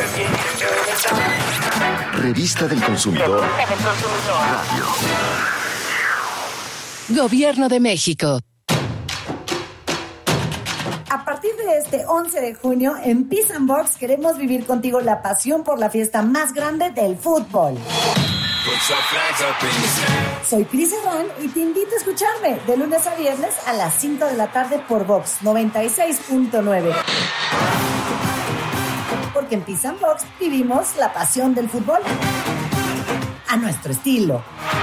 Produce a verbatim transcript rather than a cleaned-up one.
Revista del Consumidor. Radio. Gobierno de México. A partir de este once de junio, en Peace and Box queremos vivir contigo la pasión por la fiesta más grande del fútbol. Soy Cris Herrán y te invito a escucharme de lunes a viernes a las cinco de la tarde por Vox noventa y seis punto nueve. Porque en Peace and Box vivimos la pasión del fútbol a nuestro estilo.